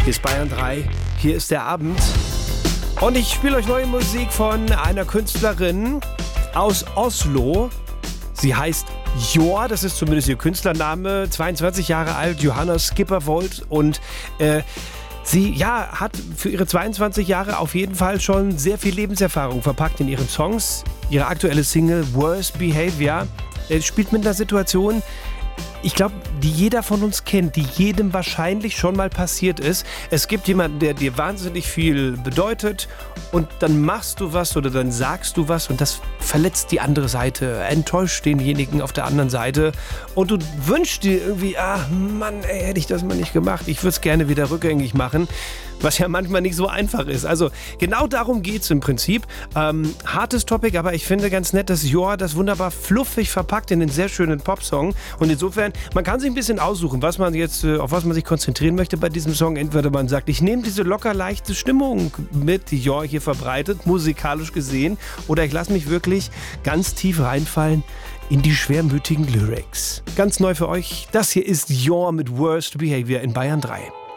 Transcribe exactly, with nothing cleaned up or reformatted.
Hier ist Bayern drei, hier ist der Abend. Und ich spiele euch neue Musik von einer Künstlerin aus Oslo. Sie heißt Jor, das ist zumindest ihr Künstlername, zweiundzwanzig Jahre alt, Johanna Skippervold. Und äh, sie ja, hat für ihre zweiundzwanzig Jahre auf jeden Fall schon sehr viel Lebenserfahrung verpackt in ihren Songs. Ihre aktuelle Single Worst Behavior äh, spielt mit einer Situation, ich glaube, die jeder von uns kennt, die jedem wahrscheinlich schon mal passiert ist. Es gibt jemanden, der dir wahnsinnig viel bedeutet und dann machst du was oder dann sagst du was und das verletzt die andere Seite, enttäuscht denjenigen auf der anderen Seite und du wünschst dir irgendwie, ah Mann, ey, hätte ich das mal nicht gemacht, ich würde es gerne wieder rückgängig machen, was ja manchmal nicht so einfach ist. Also genau darum geht es im Prinzip. Ähm, hartes Topic, aber ich finde ganz nett, dass Jor das wunderbar fluffig verpackt in einen sehr schönen Popsong und insofern, man kann sich ein bisschen aussuchen, was man jetzt, auf was man sich konzentrieren möchte bei diesem Song. Entweder man sagt, ich nehme diese locker leichte Stimmung mit, die Jor hier verbreitet, musikalisch gesehen, oder ich lasse mich wirklich ganz tief reinfallen in die schwermütigen Lyrics. Ganz neu für euch, das hier ist Jor mit Worst Behavior in Bayern drei.